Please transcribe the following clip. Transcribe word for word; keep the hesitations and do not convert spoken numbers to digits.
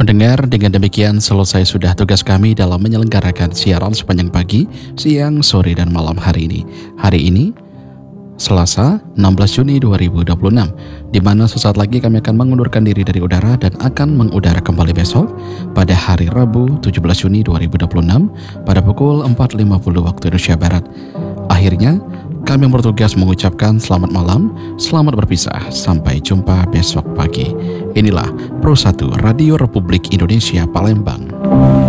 Pendengar, dengan demikian selesai sudah tugas kami dalam menyelenggarakan siaran sepanjang pagi, siang, sore, dan malam hari ini. Hari ini, Selasa, enam belas Juni dua ribu dua puluh enam, di mana sesaat lagi kami akan mengundurkan diri dari udara dan akan mengudara kembali besok pada hari Rabu, tujuh belas Juni dua ribu dua puluh enam pada pukul empat lima puluh waktu Indonesia Barat. Akhirnya, kami bertugas mengucapkan selamat malam, selamat berpisah, sampai jumpa besok pagi. Inilah Pro satu Radio Republik Indonesia Palembang.